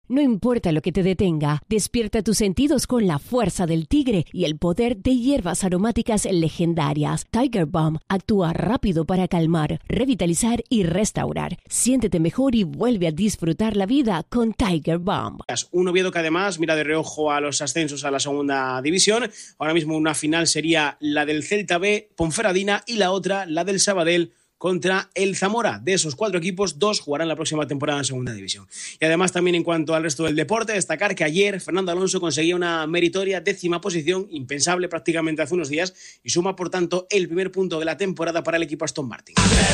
No importa lo que te detenga, despierta tus sentidos con la fuerza del tigre y el poder de hierbas aromáticas legendarias. Tiger Balm actúa rápido para calmar, revitalizar y restaurar. Siéntete mejor y vuelve a disfrutar la vida con Tiger Balm. Un Oviedo que además mira de reojo a los ascensos a la segunda división. Ahora mismo una final sería la del Celta B, Ponferradina, y la otra, la del Sabadell contra el Zamora. De esos 4 equipos, 2 jugarán la próxima temporada en segunda división. Y además también en cuanto al resto del deporte, destacar que ayer Fernando Alonso conseguía una meritoria 10ª posición, impensable prácticamente hace unos días, y suma por tanto el primer punto de la temporada para el equipo Aston Martin.